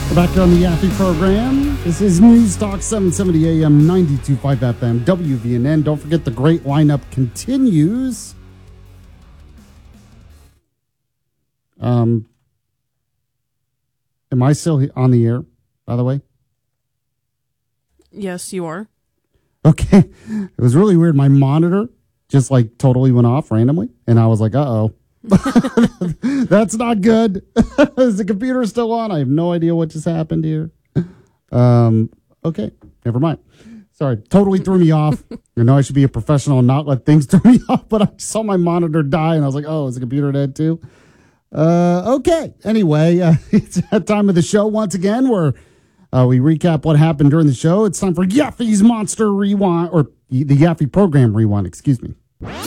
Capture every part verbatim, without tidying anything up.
We're back here on the Yaffe program. This is News Talk seven seventy A M, ninety-two point five F M, W V N N. Don't forget the great lineup continues. Um, am I still on the air, by the way? Yes, you are. Okay. It was really weird. My monitor just like totally went off randomly, and I was like, uh-oh. That's not good. Is the computer still on? I have no idea what just happened here. Um, okay, never mind. Sorry, totally threw me off. I know I should be a professional and not let things throw me off, but I saw my monitor die, and I was like, oh, is the computer dead too? Uh, okay, anyway, uh, it's that time of the show once again where uh, we recap what happened during the show. It's time for Yaffe's Monster Rewind, or the Yaffe Program Rewind, excuse me.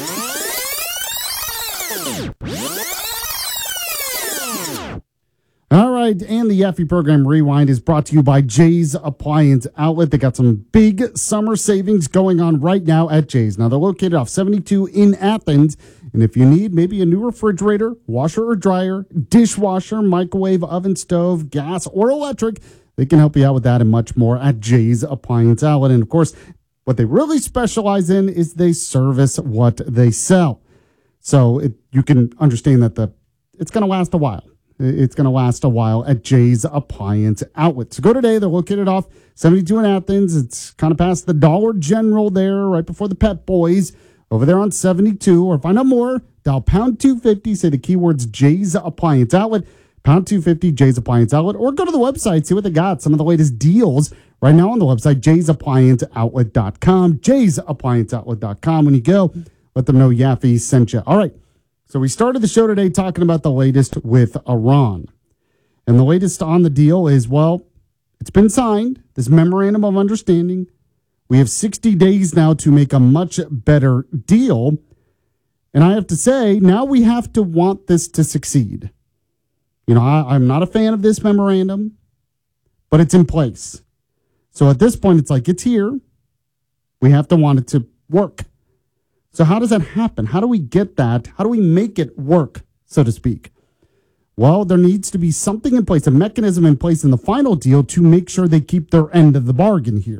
All right, and the Yaffe Program Rewind is brought to you by Jay's Appliance Outlet. They got some big summer savings going on right now at Jay's. Now, they're located off seventy-two in Athens, and if you need maybe a new refrigerator, washer or dryer, dishwasher, microwave, oven, stove, gas, or electric, they can help you out with that and much more at Jay's Appliance Outlet. And, of course, what they really specialize in is they service what they sell. So it, you can understand that the it's going to last a while. It's going to last a while at Jay's Appliance Outlet. So go today. They're located off seventy-two in Athens. It's kind of past the Dollar General there, right before the Pep Boys, over there on seventy-two. Or find out more, dial pound two fifty, say the keywords Jay's Appliance Outlet, pound two fifty, Jay's Appliance Outlet, or go to the website, see what they got, some of the latest deals right now on the website, jays appliance outlet dot com, jays appliance outlet dot com. When you go, let them know Yaffe sent you. All right. So we started the show today talking about the latest with Iran. And the latest on the deal is, well, it's been signed, this memorandum of understanding. We have sixty days now to make a much better deal. And I have to say, now we have to want this to succeed. You know, I, I'm not a fan of this memorandum, but it's in place. So at this point, it's like, it's here. We have to want it to work. So how does that happen? How do we get that? How do we make it work, so to speak? Well, there needs to be something in place, a mechanism in place in the final deal to make sure they keep their end of the bargain here.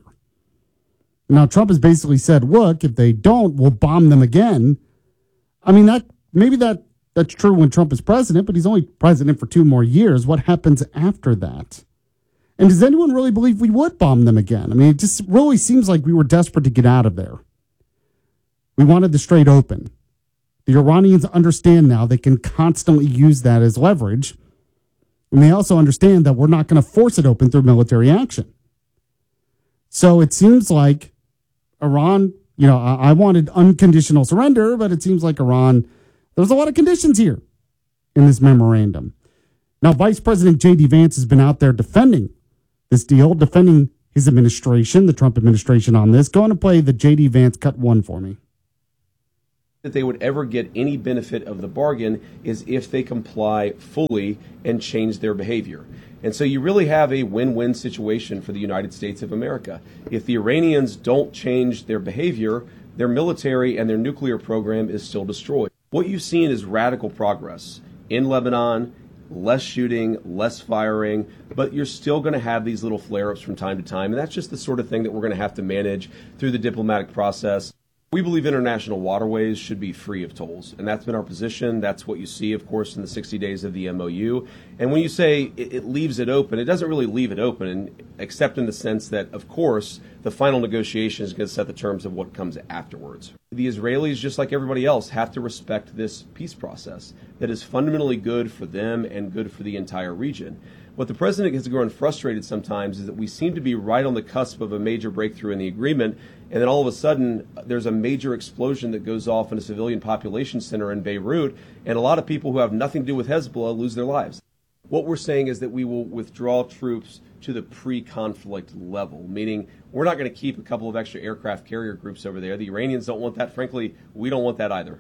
Now, Trump has basically said, look, if they don't, we'll bomb them again. I mean, that maybe that that's true when Trump is president, but he's only president for two more years. What happens after that? And does anyone really believe we would bomb them again? I mean, it just really seems like we were desperate to get out of there. We wanted the Strait open. The Iranians understand now they can constantly use that as leverage. And they also understand that we're not going to force it open through military action. So it seems like Iran, you know, I, I wanted unconditional surrender, but it seems like Iran, there's a lot of conditions here in this memorandum. Now, Vice President J D Vance has been out there defending this deal, defending his administration, the Trump administration on this. Go on and play the J D Vance cut one for me. That they would ever get any benefit of the bargain is if they comply fully and change their behavior. And so you really have a win-win situation for the United States of America. If the Iranians don't change their behavior, their military and their nuclear program is still destroyed. What you've seen is radical progress in Lebanon, less shooting, less firing, but you're still going to have these little flare-ups from time to time. And that's just the sort of thing that we're going to have to manage through the diplomatic process. We believe international waterways should be free of tolls, and that's been our position. That's what you see, of course, in the sixty days of the M O U. And when you say it, it leaves it open, it doesn't really leave it open, except in the sense that, of course, the final negotiation is going to set the terms of what comes afterwards. The Israelis, just like everybody else, have to respect this peace process that is fundamentally good for them and good for the entire region. What the president has grown frustrated sometimes is that we seem to be right on the cusp of a major breakthrough in the agreement, and then all of a sudden there's a major explosion that goes off in a civilian population center in Beirut, and a lot of people who have nothing to do with Hezbollah lose their lives. What we're saying is that we will withdraw troops to the pre-conflict level, meaning we're not going to keep a couple of extra aircraft carrier groups over there. The Iranians don't want that. Frankly, we don't want that either.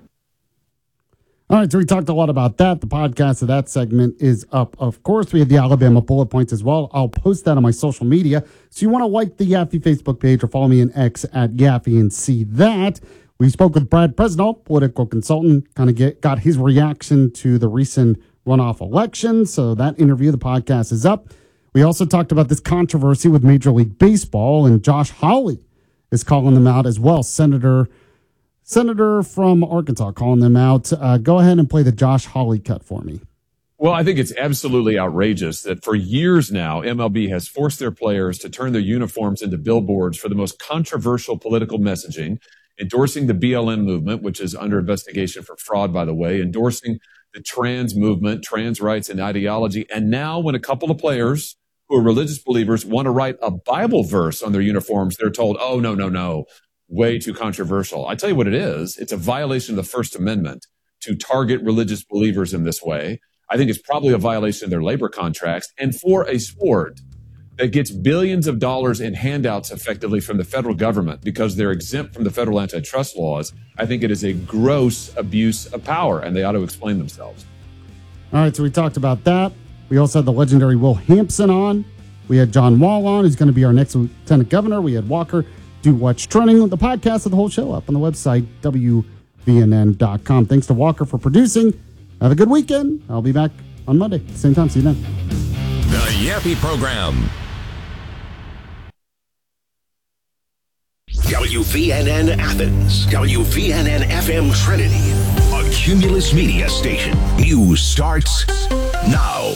All right, so we talked a lot about that. The podcast of that segment is up. Of course, we have the Alabama bullet points as well. I'll post that on my social media. So you want to like the Yaffe Facebook page or follow me on X at Yaffe and see that. We spoke with Brad Presnell, political consultant, kind of get got his reaction to the recent runoff election. So that interview, the podcast is up. We also talked about this controversy with Major League Baseball, and Josh Hawley is calling them out as well. Senator Senator from Arkansas calling them out. Uh, go ahead and play the Josh Hawley cut for me. Well, I think it's absolutely outrageous that for years now, M L B has forced their players to turn their uniforms into billboards for the most controversial political messaging, endorsing the B L M movement, which is under investigation for fraud, by the way, endorsing the trans movement, trans rights and ideology. And now when a couple of players who are religious believers want to write a Bible verse on their uniforms, they're told, oh, no, no, no, way too controversial. I tell you what it is. It's a violation of the First Amendment to target religious believers in this way. I think it's probably a violation of their labor contracts. And for a sport that gets billions of dollars in handouts effectively from the federal government because they're exempt from the federal antitrust laws, I think it is a gross abuse of power, and they ought to explain themselves. All right, so we talked about that. We also had the legendary Will Hampson on. We had John Wall on, who's going to be our next lieutenant governor. We had Walker do What's Trending, the podcast of the whole show up on the website, W V N N dot com. Thanks to Walker for producing. Have a good weekend. I'll be back on Monday. Same time. See you then. The Yappy Program. W V N N Athens. W V N N F M Trinity. A Cumulus Media station. News starts now.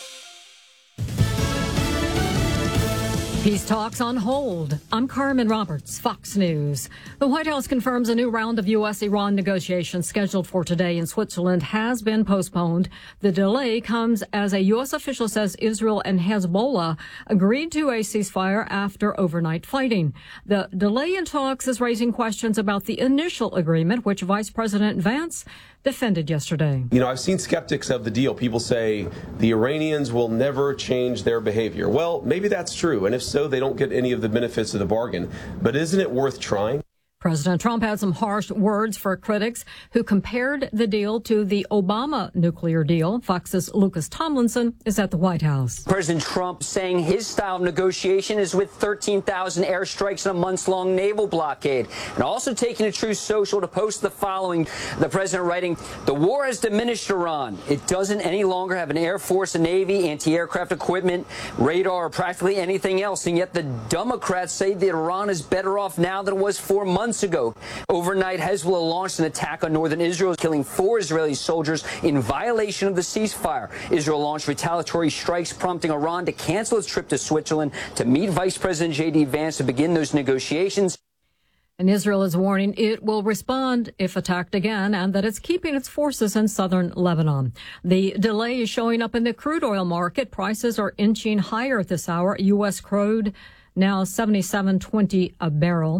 Peace talks on hold. I'm Carmen Roberts, Fox News. The White House confirms a new round of U S Iran negotiations scheduled for today in Switzerland has been postponed. The delay comes as a U S official says Israel and Hezbollah agreed to a ceasefire after overnight fighting. The delay in talks is raising questions about the initial agreement, which Vice President Vance defended yesterday. You know, I've seen skeptics of the deal. People say the Iranians will never change their behavior. Well, maybe that's true. And if so, they don't get any of the benefits of the bargain. But isn't it worth trying? President Trump had some harsh words for critics who compared the deal to the Obama nuclear deal. Fox's Lucas Tomlinson is at the White House. President Trump saying his style of negotiation is with thirteen thousand airstrikes and a months-long naval blockade. And also taking to Truth Social to post the following. The president writing, the war has diminished Iran. It doesn't any longer have an air force, a navy, anti-aircraft equipment, radar, or practically anything else. And yet the Democrats say that Iran is better off now than it was four months ago. Overnight, Hezbollah launched an attack on northern Israel, killing four Israeli soldiers in violation of the ceasefire. Israel launched retaliatory strikes, prompting Iran to cancel its trip to Switzerland to meet Vice President J D Vance to begin those negotiations. And Israel is warning it will respond if attacked again, and that it's keeping its forces in southern Lebanon. The delay is showing up in the crude oil market. Prices are inching higher at this hour. U S crude now seventy-seven twenty a barrel.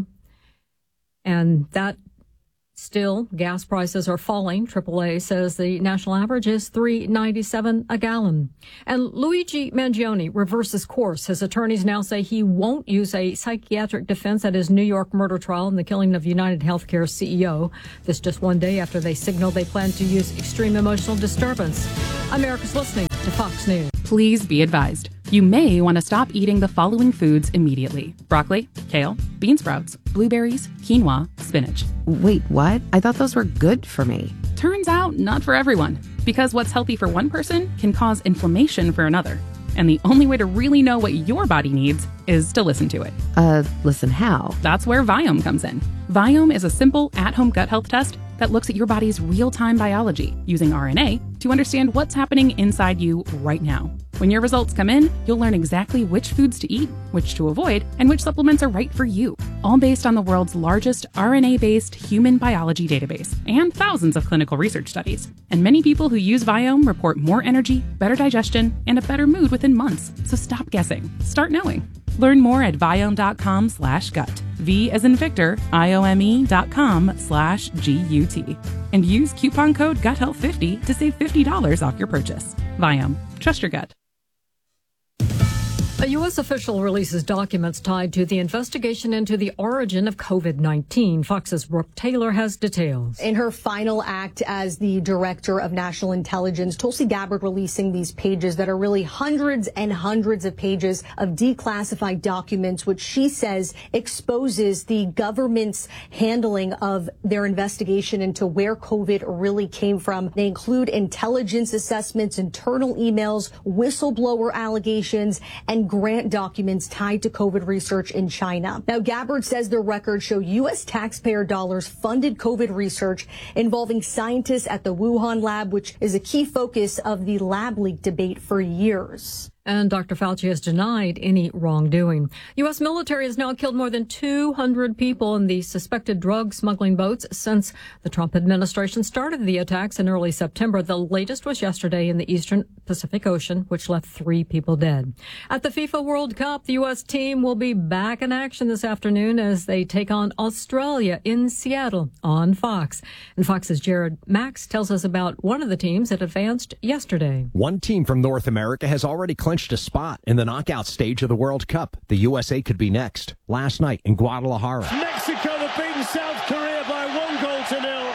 And that still, gas prices are falling. triple A says the national average is three ninety-seven a gallon. And Luigi Mangione reverses course. His attorneys now say he won't use a psychiatric defense at his New York murder trial and the killing of United Healthcare C E O. This just one day after they signaled they plan to use extreme emotional disturbance. America's listening to Fox News. Please be advised. You may want to stop eating the following foods immediately. Broccoli, kale, bean sprouts, blueberries, quinoa, spinach. Wait, what? I thought those were good for me. Turns out not for everyone, because what's healthy for one person can cause inflammation for another. And the only way to really know what your body needs is to listen to it. Uh, listen how? That's where Viome comes in. Viome is a simple at-home gut health test that looks at your body's real-time biology using R N A to understand what's happening inside you right now. When your results come in, you'll learn exactly which foods to eat, which to avoid, and which supplements are right for you, all based on the world's largest R N A-based human biology database and thousands of clinical research studies. And many people who use Viome report more energy, better digestion, and a better mood within months. So stop guessing. Start knowing. Learn more at Viome.com slash gut. V as in Victor, I-O-M-E dot com slash G-U-T. And use coupon code gut health fifty to save fifty dollars off your purchase. Viome. Trust your gut. A U S official releases documents tied to the investigation into the origin of COVID nineteen. Fox's Brooke Taylor has details. In her final act as the Director of National Intelligence, Tulsi Gabbard releasing these pages that are really hundreds and hundreds of pages of declassified documents, which she says exposes the government's handling of their investigation into where COVID really came from. They include intelligence assessments, internal emails, whistleblower allegations, and grant documents tied to COVID research in China. Now, Gabbard says the records show U S taxpayer dollars funded COVID research involving scientists at the Wuhan lab, which is a key focus of the lab leak debate for years. And Doctor Fauci has denied any wrongdoing. U S military has now killed more than two hundred people in the suspected drug smuggling boats since the Trump administration started the attacks in early September. The latest was yesterday in the eastern Pacific Ocean, which left three people dead. At the FIFA World Cup, the U S team will be back in action this afternoon as they take on Australia in Seattle on Fox. And Fox's Jared Max tells us about one of the teams that advanced yesterday. One team from North America has already clinched a spot in the knockout stage of the World Cup. The U S A could be next. Last night in Guadalajara, Mexico have beaten South Korea by one goal to nil.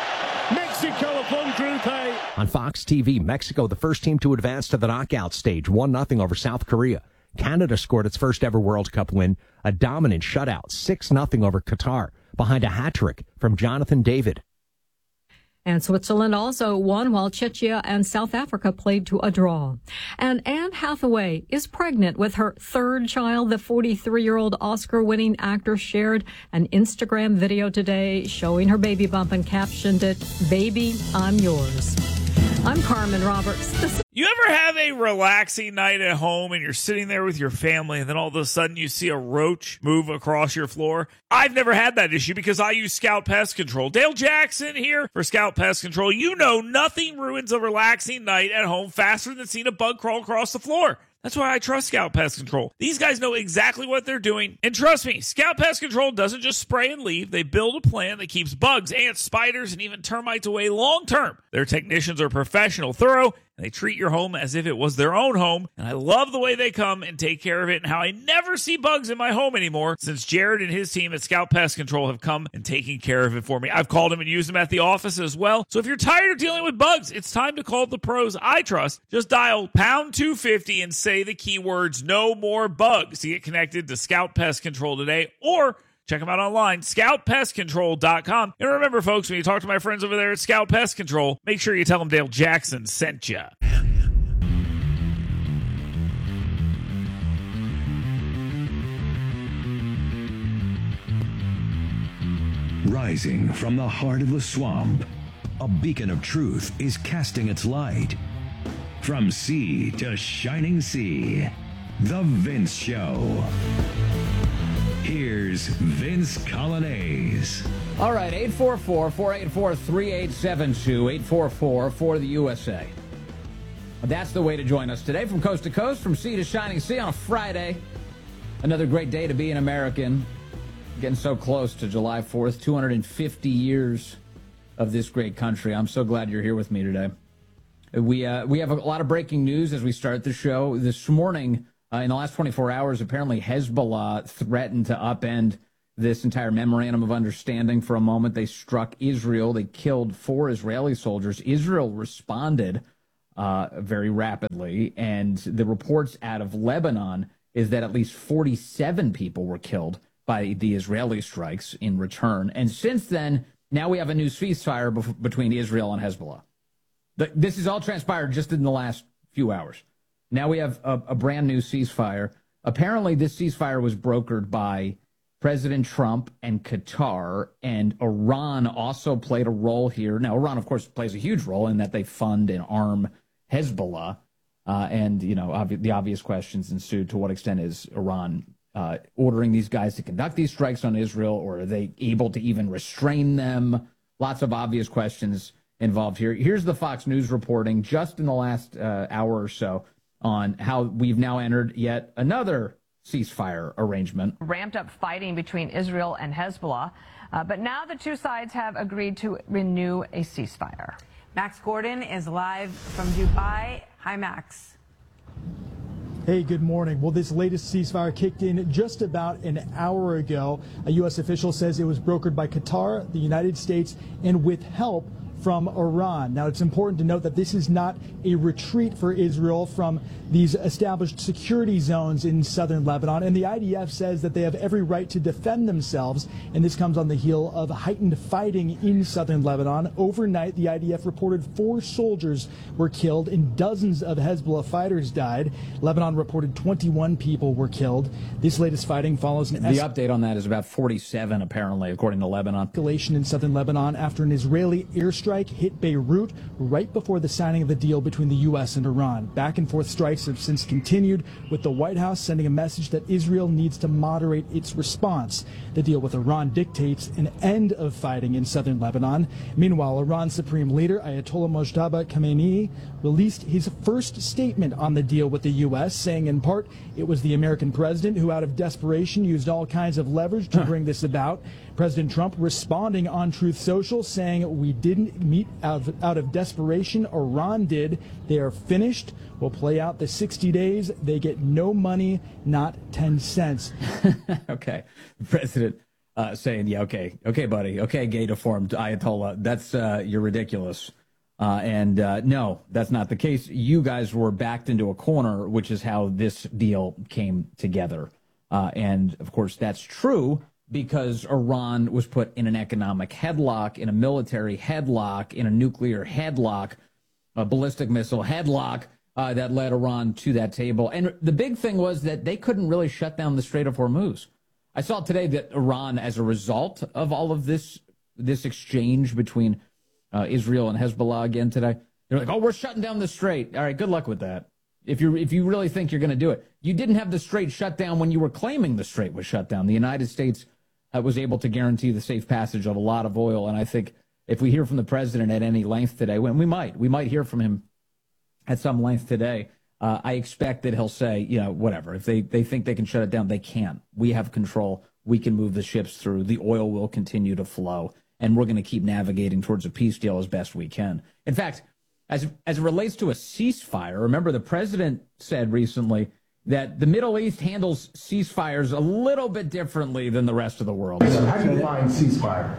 Mexico have won Group A. On Fox T V, Mexico, the first team to advance to the knockout stage, one nothing over South Korea. Canada scored its first ever World Cup win, a dominant shutout, six nothing over Qatar, behind a hat trick from Jonathan David. And Switzerland also won while Czechia and South Africa played to a draw. And Anne Hathaway is pregnant with her third child. The forty-three-year-old Oscar-winning actor shared an Instagram video today showing her baby bump and captioned it, "Baby, I'm yours." I'm Carmen Roberts. This You ever have a relaxing night at home and you're sitting there with your family and then all of a sudden you see a roach move across your floor? I've never had that issue because I use Scout Pest Control. Dale Jackson here for Scout Pest Control. You know nothing ruins a relaxing night at home faster than seeing a bug crawl across the floor. That's why I trust Scout Pest Control. These guys know exactly what they're doing. And trust me, Scout Pest Control doesn't just spray and leave. They build a plan that keeps bugs, ants, spiders, and even termites away long term. Their technicians are professional, thorough, and they treat your home as if it was their own home. And I love the way they come and take care of it and how I never see bugs in my home anymore since Jared and his team at Scout Pest Control have come and taken care of it for me. I've called them and used them at the office as well. So if you're tired of dealing with bugs, it's time to call the pros I trust. Just dial pound two fifty and say the keywords "no more bugs" to get connected to Scout Pest Control today, or check them out online, scout pest control dot com. And remember, folks, when you talk to my friends over there at Scout Pest Control, make sure you tell them Dale Jackson sent you. Rising from the heart of the swamp, a beacon of truth is casting its light. From sea to shining sea, The Vince Show. Here's Vince Colonnese. All right, eight four four, four eight four, three eight seven two, eight four four for the U S A. That's the way to join us today from coast to coast, from sea to shining sea on a Friday. Another great day to be an American. Getting so close to July fourth, two hundred fifty years of this great country. I'm so glad you're here with me today. We uh, we have a lot of breaking news as we start the show. This morning, uh, in the last twenty-four hours, apparently Hezbollah threatened to upend this entire memorandum of understanding for a moment. They struck Israel. They killed four Israeli soldiers. Israel responded uh, very rapidly, and the reports out of Lebanon is that at least forty-seven people were killed by the Israeli strikes in return. And since then, now we have a new ceasefire bef- between Israel and Hezbollah. The, this has all transpired just in the last few hours. Now we have a, a brand new ceasefire. Apparently, this ceasefire was brokered by President Trump and Qatar, and Iran also played a role here. Now, Iran, of course, plays a huge role in that they fund and arm Hezbollah. Uh, and, you know, obvi- the obvious questions ensued: to what extent is Iran Uh, ordering these guys to conduct these strikes on Israel, or are they able to even restrain them? Lots of obvious questions involved here. Here's the Fox News reporting just in the last uh, hour or so on how we've now entered yet another ceasefire arrangement. Ramped up fighting between Israel and Hezbollah, uh, but now the two sides have agreed to renew a ceasefire. Max Gordon is live from Dubai. Hi, Max. Hey, good morning. Well, this latest ceasefire kicked in just about an hour ago. A U S official says it was brokered by Qatar, the United States, and with help from Iran. Now, it's important to note that this is not a retreat for Israel from these established security zones in southern Lebanon, and the I D F says that they have every right to defend themselves, and this comes on the heel of heightened fighting in southern Lebanon. Overnight, the I D F reported four soldiers were killed and dozens of Hezbollah fighters died. Lebanon reported twenty-one people were killed. This latest fighting follows an The es- update on that is about forty-seven, apparently, according to Lebanon. Escalation in southern Lebanon after an Israeli airstrike hit Beirut right before the signing of the deal between the U S and Iran. Back and forth strikes have since continued, with the White House sending a message that Israel needs to moderate its response. The deal with Iran dictates an end of fighting in southern Lebanon. Meanwhile, Iran's supreme leader, Ayatollah Mojtaba Khamenei, released his first statement on the deal with the U S, saying in part it was the American president who, out of desperation, used all kinds of leverage to bring this about. President Trump responding on Truth Social, saying we didn't meet out of, out of desperation. Iran did. They are finished. We'll play out the sixty days. They get no money, not ten cents. Okay. The president uh, saying, yeah, okay, okay, buddy, okay, gay deformed Ayatollah, that's, uh, you're ridiculous. Uh, and uh, no, that's not the case. You guys were backed into a corner, which is how this deal came together. Uh, and, of course, that's true because Iran was put in an economic headlock, in a military headlock, in a nuclear headlock, a ballistic missile headlock uh, that led Iran to that table. And the big thing was that they couldn't really shut down the Strait of Hormuz. I saw today that Iran, as a result of all of this, this exchange between uh, Israel and Hezbollah again today, they're like, oh, we're shutting down the Strait. All right, good luck with that. If you if you really think you're going to do it. You didn't have the Strait shut down when you were claiming the Strait was shut down. The United States uh, was able to guarantee the safe passage of a lot of oil. And I think if we hear from the president at any length today, when we might, we might hear from him at some length today, uh, I expect that he'll say, you know, whatever. If they, they think they can shut it down, they can. We have control. We can move the ships through. The oil will continue to flow. And we're going to keep navigating towards a peace deal as best we can. In fact, As, as it relates to a ceasefire, remember the president said recently that the Middle East handles ceasefires a little bit differently than the rest of the world. How do you define ceasefire?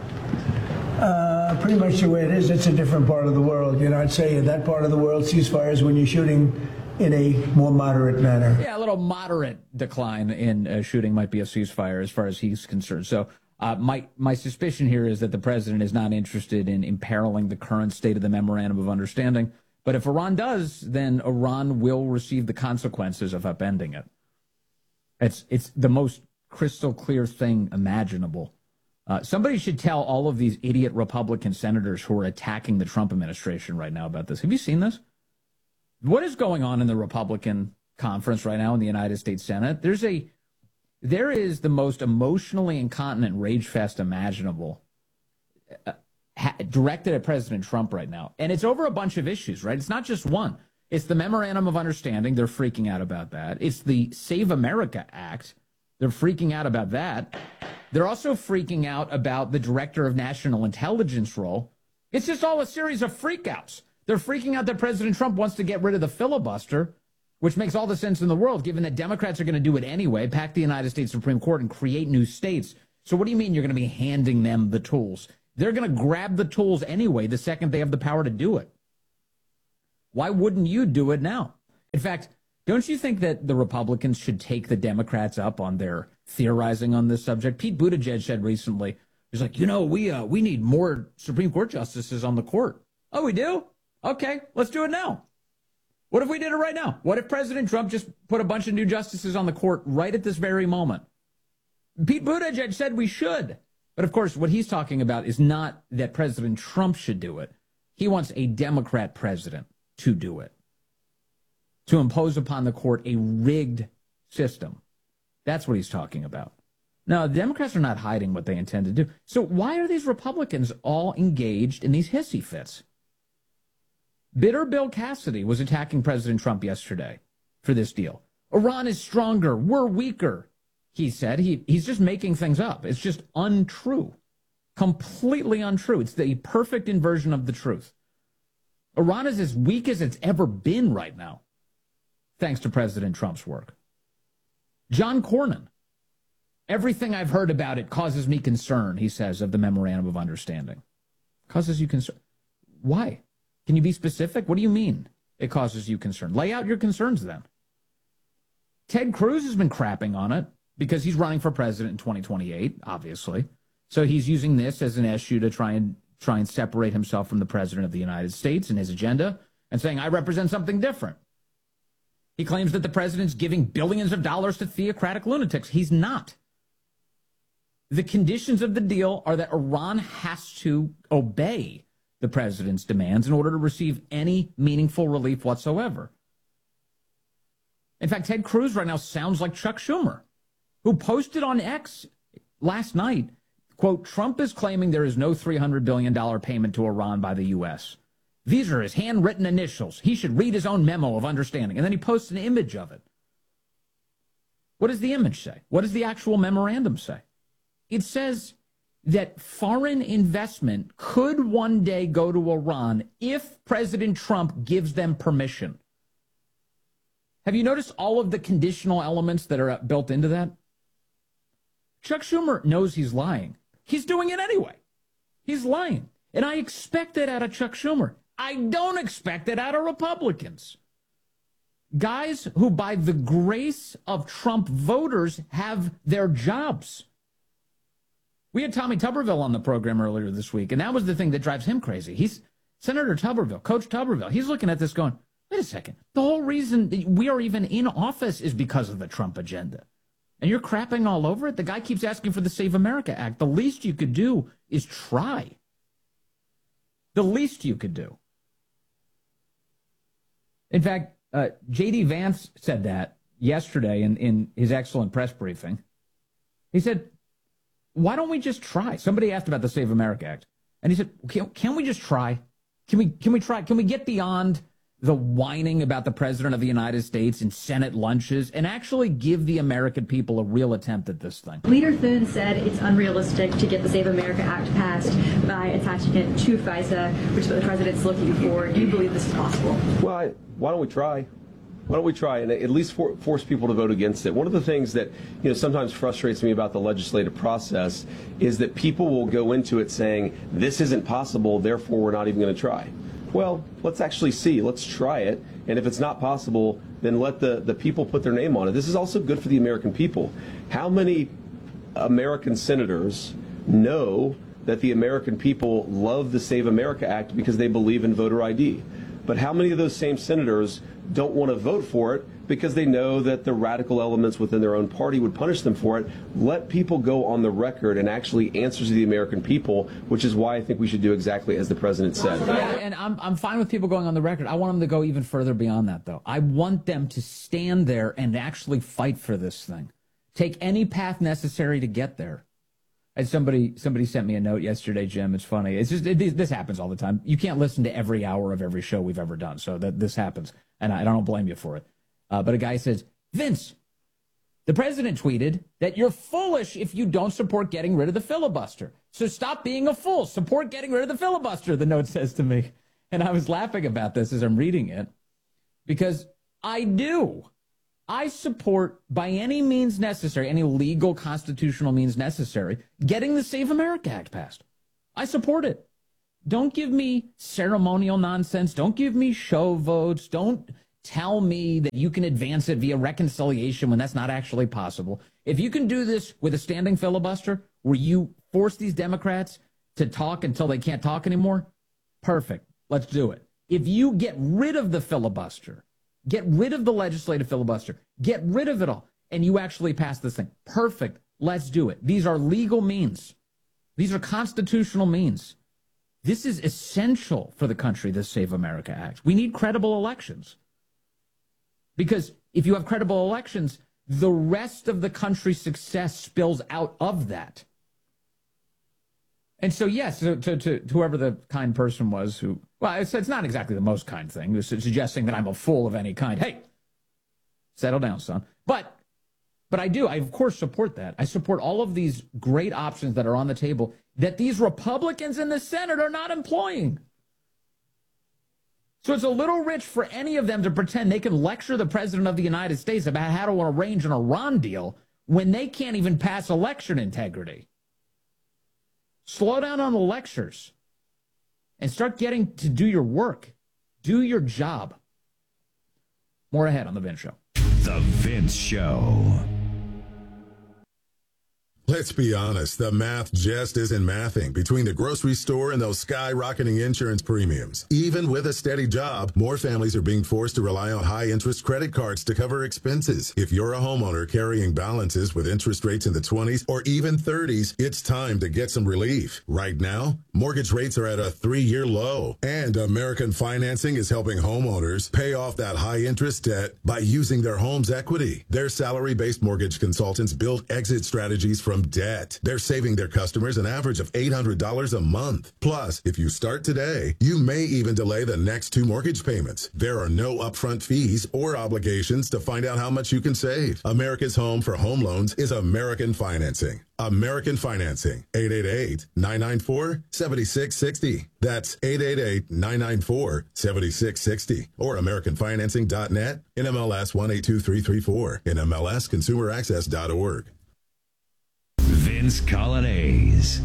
Uh, pretty much the way it is. It's a different part of the world. You know, I'd say in that part of the world, ceasefire is when you're shooting in a more moderate manner. Yeah, a little moderate decline in uh, shooting might be a ceasefire as far as he's concerned. So uh, my my suspicion here is that the president is not interested in imperiling the current state of the memorandum of understanding. But if Iran does, then Iran will receive the consequences of upending it. It's it's the most crystal clear thing imaginable. Uh, somebody should tell all of these idiot Republican senators who are attacking the Trump administration right now about this. Have you seen this? What is going on in the Republican conference right now in the United States Senate? There's a, there is the most emotionally incontinent rage fest imaginable uh, ha- directed at President Trump right now. And it's over a bunch of issues, right? It's not just one. It's the Memorandum of Understanding. They're freaking out about that. It's the Save America Act. They're freaking out about that. They're also freaking out about the Director of National Intelligence role. It's just all a series of freakouts. They're freaking out that President Trump wants to get rid of the filibuster, which makes all the sense in the world, given that Democrats are going to do it anyway, pack the United States Supreme Court and create new states. So what do you mean you're going to be handing them the tools? They're going to grab the tools anyway the second they have the power to do it. Why wouldn't you do it now? In fact, don't you think that the Republicans should take the Democrats up on their theorizing on this subject? Pete Buttigieg said recently, he's like, you know, we uh, we need more Supreme Court justices on the court. Oh, we do? Okay, let's do it now. What if we did it right now? What if President Trump just put a bunch of new justices on the court right at this very moment? Pete Buttigieg said we should. But of course, what he's talking about is not that President Trump should do it. He wants a Democrat president to do it, to impose upon the court a rigged system. That's what he's talking about. Now, the Democrats are not hiding what they intend to do. So why are these Republicans all engaged in these hissy fits? Bitter Bill Cassidy was attacking President Trump yesterday for this deal. Iran is stronger. We're weaker, he said. He, he's just making things up. It's just untrue. Completely untrue. It's the perfect inversion of the truth. Iran is as weak as it's ever been right now. thanks to President Trump's work. John Cornyn. Everything I've heard about it causes me concern, he says, of the Memorandum of Understanding. Causes you concern. Why? Can you be specific? What do you mean it causes you concern? Lay out your concerns then. Ted Cruz has been crapping on it because he's running for president in twenty twenty-eight, obviously. So he's using this as an issue to try and try and separate himself from the president of the United States and his agenda and saying, I represent something different. He claims that the president's giving billions of dollars to theocratic lunatics. He's not. The conditions of the deal are that Iran has to obey the president's demands in order to receive any meaningful relief whatsoever. In fact, Ted Cruz right now sounds like Chuck Schumer, who posted on X last night, quote, Trump is claiming there is no three hundred billion dollars payment to Iran by the U S. These are his handwritten initials. He should read his own memo of understanding. And then he posts an image of it. What does the image say? What does the actual memorandum say? It says that foreign investment could one day go to Iran if President Trump gives them permission. Have you noticed all of the conditional elements that are built into that? Chuck Schumer knows he's lying. He's doing it anyway. He's lying. And I expect that out of Chuck Schumer. I don't expect it out of Republicans. Guys who, by the grace of Trump voters, have their jobs. We had Tommy Tuberville on the program earlier this week, and that was the thing that drives him crazy. He's Senator Tuberville, Coach Tuberville. He's looking at this going, wait a second. The whole reason that we are even in office is because of the Trump agenda. And you're crapping all over it? The guy keeps asking for the Save America Act. The least you could do is try. The least you could do. In fact, uh, J D. Vance said that yesterday in, in his excellent press briefing. He said, why don't we just try? Somebody asked about the Save America Act. And he said, can, can we just try? Can we, can we try? Can we get beyond the whining about the president of the United States in Senate lunches and actually give the American people a real attempt at this thing? Leader Thune said it's unrealistic to get the Save America Act passed by attaching it to FISA, which is what the president's looking for. Do you believe this is possible? Well, I, why don't we try? Why don't we try and at least for, force people to vote against it? One of the things that you know sometimes frustrates me about the legislative process is that people will go into it saying, this isn't possible, therefore we're not even going to try. Well, let's actually see. Let's try it. And if it's not possible, then let the, the people put their name on it. This is also good for the American people. How many American senators know that the American people love the Save America Act because they believe in voter I D? But how many of those same senators don't want to vote for it because they know that the radical elements within their own party would punish them for it? Let people go on the record and actually answer to the American people, which is why I think we should do exactly as the president said. Yeah, and I'm, I'm fine with people going on the record. I want them to go even further beyond that, though. I want them to stand there and actually fight for this thing. Take any path necessary to get there. And somebody somebody sent me a note yesterday, Jim. It's funny. It's just it, this happens all the time. You can't listen to every hour of every show we've ever done, so that this happens, and I, I don't blame you for it. Uh, but a guy says, Vince, the president tweeted that you're foolish if you don't support getting rid of the filibuster. So stop being a fool. Support getting rid of the filibuster, the note says to me. And I was laughing about this as I'm reading it because I do. I support, by any means necessary, any legal constitutional means necessary, getting the Save America Act passed. I support it. Don't give me ceremonial nonsense. Don't give me show votes. Don't tell me that you can advance it via reconciliation when that's not actually possible. If you can do this with a standing filibuster where you force these Democrats to talk until they can't talk anymore, perfect. Let's do it. If you get rid of the filibuster, get rid of the legislative filibuster, get rid of it all, and you actually pass this thing, perfect. Let's do it. These are legal means. These are constitutional means. This is essential for the country, this Save America Act. We need credible elections. Because if you have credible elections, the rest of the country's success spills out of that. And so, yes, to, to, to whoever the kind person was who, well, it's, it's not exactly the most kind thing. It's suggesting that I'm a fool of any kind. Hey, settle down, son. But, but I do. I, of course, support that. I support all of these great options that are on the table that these Republicans in the Senate are not employing. So it's a little rich for any of them to pretend they can lecture the president of the United States about how to arrange an Iran deal when they can't even pass election integrity. Slow down on the lectures and start getting to do your work. Do your job. More ahead on The Vince Show. The Vince Show. Let's be honest, the math just isn't mathing between the grocery store and those skyrocketing insurance premiums. Even with a steady job, more families are being forced to rely on high-interest credit cards to cover expenses. If you're a homeowner carrying balances with interest rates in the twenties or even thirties, it's time to get some relief. Right now, mortgage rates are at a three-year low, and American Financing is helping homeowners pay off that high-interest debt by using their home's equity. Their salary-based mortgage consultants build exit strategies from debt. They're saving their customers an average of eight hundred dollars a month. Plus, if you start today, you may even delay the next two mortgage payments. There are no upfront fees or obligations to find out how much you can save. America's home for home loans is American Financing. American Financing. eight eight eight, nine nine four, seven six six zero. That's eight eight eight, nine nine four, seven six six zero. Or American Financing dot net, N M L S one eight two three three four, N M L S consumer access dot org. Vince Colonnese.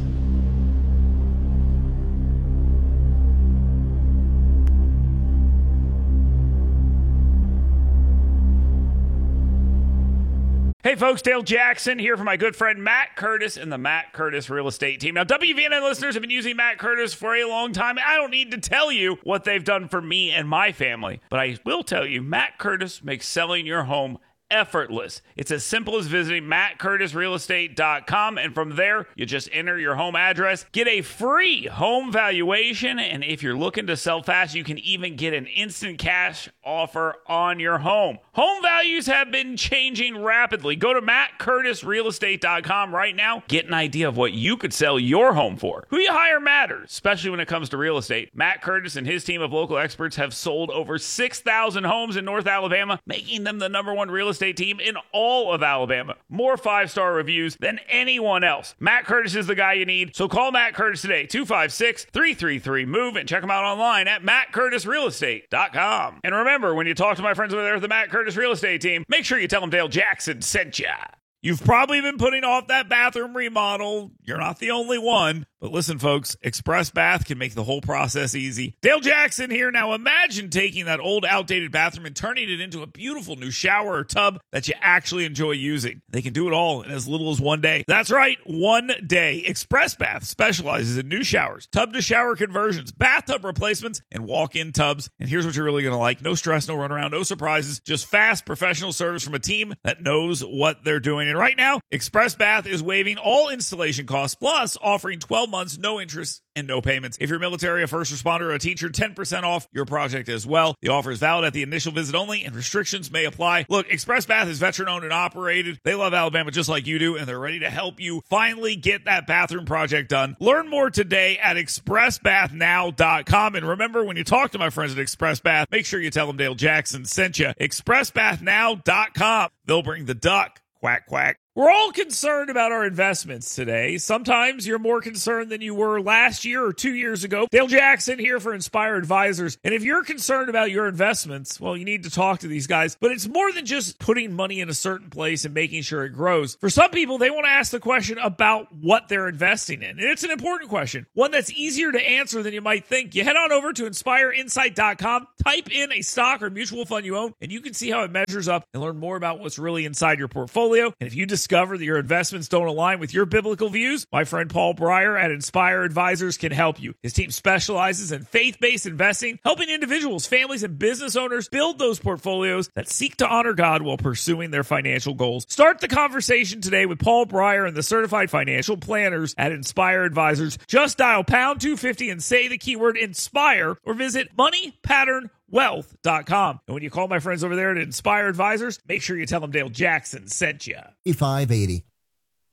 Hey folks, Dale Jackson here for my good friend Matt Curtis and the Matt Curtis Real Estate Team. Now, W V N N listeners have been using Matt Curtis for a long time. I don't need to tell you what they've done for me and my family, but I will tell you, Matt Curtis makes selling your home effortless. It's as simple as visiting matt curtis real estate dot com, and from there, you just enter your home address, get a free home valuation, and if you're looking to sell fast, you can even get an instant cash offer on your home. Home values have been changing rapidly. Go to matt curtis real estate dot com right now. Get an idea of what you could sell your home for. Who you hire matters, especially when it comes to real estate. Matt Curtis and his team of local experts have sold over six thousand homes in North Alabama, making them the number one real estate team in all of Alabama. More five-star reviews than anyone else. Matt Curtis is the guy you need, so call Matt Curtis today, two five six, three three three, MOVE, and check him out online at matt curtis real estate dot com. And remember, when you talk to my friends over there at the Matt Curtis Real Estate Team, make sure you tell them Dale Jackson sent ya. You've probably been putting off that bathroom remodel. You're not the only one. But listen, folks, Express Bath can make the whole process easy. Dale Jackson here. Now imagine taking that old outdated bathroom and turning it into a beautiful new shower or tub that you actually enjoy using. They can do it all in as little as one day. That's right, one day. Express Bath specializes in new showers, tub-to-shower conversions, bathtub replacements, and walk-in tubs. And here's what you're really going to like. No stress, no runaround, no surprises, just fast professional service from a team that knows what they're doing. And right now, Express Bath is waiving all installation costs, plus offering twelve months, no interest, and no payments. If you're military, a first responder, or a teacher, ten percent off your project as well. The offer is valid at the initial visit only, and restrictions may apply. Look, Express Bath is veteran-owned and operated. They love Alabama just like you do, and they're ready to help you finally get that bathroom project done. Learn more today at express bath now dot com. And remember, when you talk to my friends at Express Bath, make sure you tell them Dale Jackson sent you. express bath now dot com. They'll bring the duck. Quack, quack. We're all concerned about our investments today. Sometimes you're more concerned than you were last year or two years ago. Dale Jackson here for Inspire Advisors. And if you're concerned about your investments, well, you need to talk to these guys. But it's more than just putting money in a certain place and making sure it grows. For some people, they want to ask the question about what they're investing in. And it's an important question, one that's easier to answer than you might think. You head on over to inspire insight dot com, type in a stock or mutual fund you own, and you can see how it measures up and learn more about what's really inside your portfolio. And if you just discover that your investments don't align with your biblical views, my friend Paul Breyer at Inspire Advisors can help you. His team specializes in faith-based investing, helping individuals, families, and business owners build those portfolios that seek to honor God while pursuing their financial goals. Start the conversation today with Paul Breyer and the certified financial planners at Inspire Advisors. Just dial pound two fifty and say the keyword INSPIRE, or visit money pattern wealth dot com. And when you call my friends over there at Inspire Advisors, make sure you tell them Dale Jackson sent you. five eighty.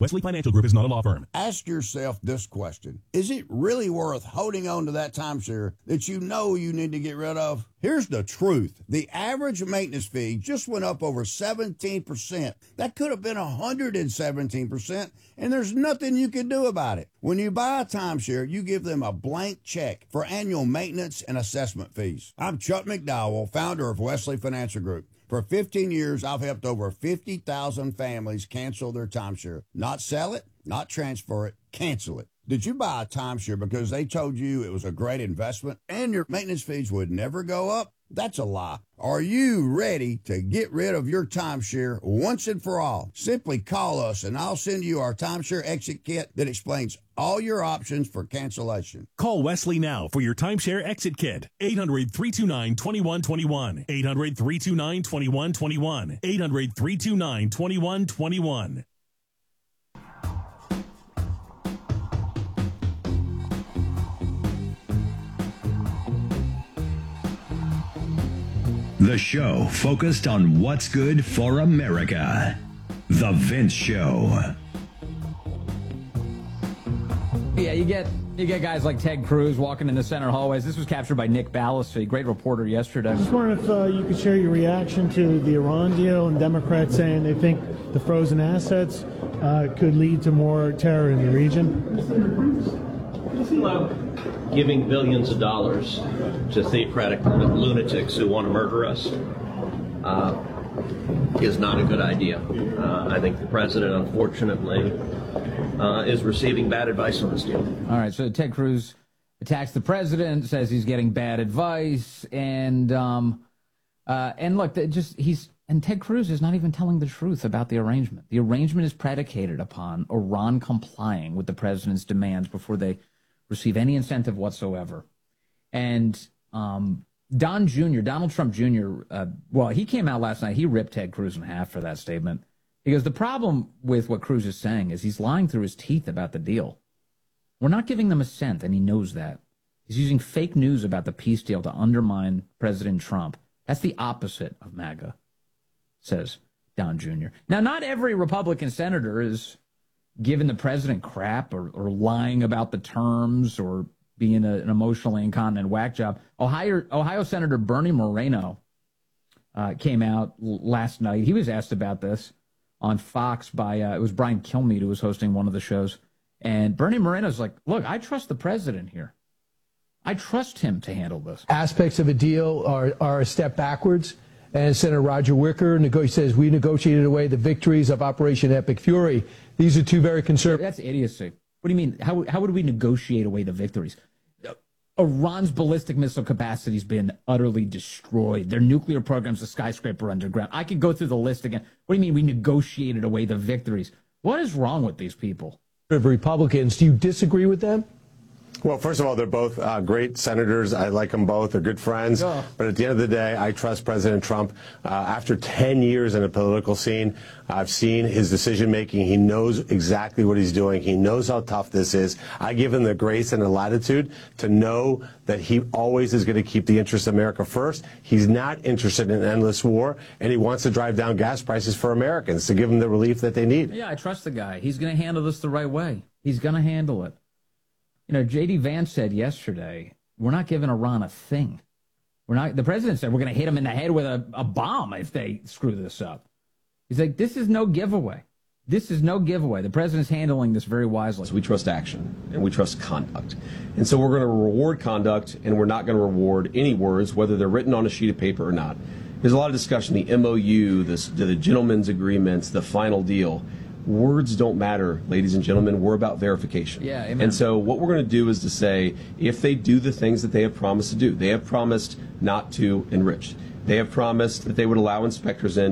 Wesley Financial Group is not a law firm. Ask yourself this question. Is it really worth holding on to that timeshare that you know you need to get rid of? Here's the truth. The average maintenance fee just went up over seventeen percent. That could have been one hundred seventeen percent, and there's nothing you can do about it. When you buy a timeshare, you give them a blank check for annual maintenance and assessment fees. I'm Chuck McDowell, founder of Wesley Financial Group. For fifteen years, I've helped over fifty thousand families cancel their timeshare. Not sell it, not transfer it, cancel it. Did you buy a timeshare because they told you it was a great investment and your maintenance fees would never go up? That's a lie. Are you ready to get rid of your timeshare once and for all? Simply call us and I'll send you our timeshare exit kit that explains all your options for cancellation. Call Wesley now for your timeshare exit kit. eight hundred, three two nine, two one two one. eight hundred, three two nine, two one two one. eight hundred, three two nine, two one two one. The show focused on what's good for America. The Vince Show. Yeah, you get you get guys like Ted Cruz walking in the center hallways. This was captured by Nick Ballasy, great reporter yesterday. I just wondering if uh, you could share your reaction to the Iran deal and Democrats saying they think the frozen assets uh, could lead to more terror in the region. Do you feel like giving billions of dollars to theocratic lunatics who want to murder us uh, is not a good idea? Uh, I think the president, unfortunately, uh, is receiving bad advice on this deal. All right, so Ted Cruz attacks the president, says he's getting bad advice, and um, uh, and look, just he's and Ted Cruz is not even telling the truth about the arrangement. The arrangement is predicated upon Iran complying with the president's demands before they receive any incentive whatsoever. And um, Don Junior, Donald Trump Junior, uh, well, he came out last night. He ripped Ted Cruz in half for that statement. Because the problem with what Cruz is saying is he's lying through his teeth about the deal. We're not giving them a cent, and he knows that. He's using fake news about the peace deal to undermine President Trump. That's the opposite of MAGA, says Don Junior Now, not every Republican senator is giving the president crap or, or lying about the terms or being a, an emotionally incontinent whack job. Ohio, Ohio Senator Bernie Moreno uh, came out l- last night. He was asked about this on Fox by, uh, it was Brian Kilmeade who was hosting one of the shows. And Bernie Moreno's like, look, I trust the president here. I trust him to handle this. Aspects of a deal are, are a step backwards. And Senator Roger Wicker nego- says we negotiated away the victories of Operation Epic Fury. These are two very conservative. That's idiocy. What do you mean? How, how would we negotiate away the victories? Iran's ballistic missile capacity has been utterly destroyed. Their nuclear program's a skyscraper underground. I could go through the list again. What do you mean we negotiated away the victories? What is wrong with these people? Republicans, do you disagree with them? Well, first of all, they're both uh, great senators. I like them both. They're good friends. Oh. But at the end of the day, I trust President Trump. Uh, after ten years in the political scene, I've seen his decision-making. He knows exactly what he's doing. He knows how tough this is. I give him the grace and the latitude to know that he always is going to keep the interests of America first. He's not interested in endless war, and he wants to drive down gas prices for Americans to give them the relief that they need. Yeah, I trust the guy. He's going to handle this the right way. He's going to handle it. You know, J D Vance said yesterday, we're not giving Iran a thing. We're not. The president said we're going to hit them in the head with a, a bomb if they screw this up. He's like, this is no giveaway. This is no giveaway. The president's handling this very wisely. So we trust action and we trust conduct. And so we're going to reward conduct and we're not going to reward any words, whether they're written on a sheet of paper or not. There's a lot of discussion, the M O U, this, the gentleman's agreements, the final deal. Words don't matter, ladies and gentlemen. We're about verification. Yeah, amen. And so what we're going to do is to say, if they do the things that they have promised to do, they have promised not to enrich. They have promised that they would allow inspectors in